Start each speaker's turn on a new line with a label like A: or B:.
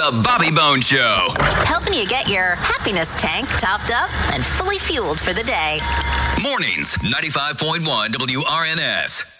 A: The Bobby Bone Show.
B: Helping you get your happiness tank topped up and fully fueled for the day.
A: Mornings, 95.1 WRNS.